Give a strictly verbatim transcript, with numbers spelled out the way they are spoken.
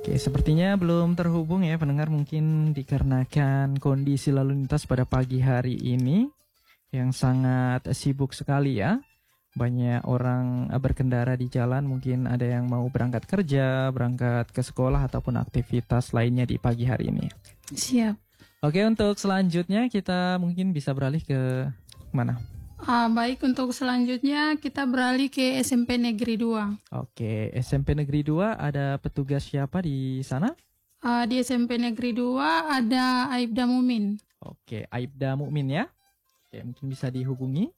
Oke, sepertinya belum terhubung ya pendengar, mungkin dikarenakan kondisi lalu lintas pada pagi hari ini yang sangat sibuk sekali ya. Banyak orang berkendara di jalan, mungkin ada yang mau berangkat kerja, berangkat ke sekolah ataupun aktivitas lainnya di pagi hari ini. Siap. Oke, untuk selanjutnya kita mungkin bisa beralih ke mana? Ah, baik, untuk selanjutnya kita beralih ke S M P Negeri dua. Oke, S M P Negeri dua ada petugas siapa di sana? Ah, di S M P Negeri dua ada Aibda Mumin. Oke, Aibda Mukmin ya. Oke, mungkin bisa dihubungi.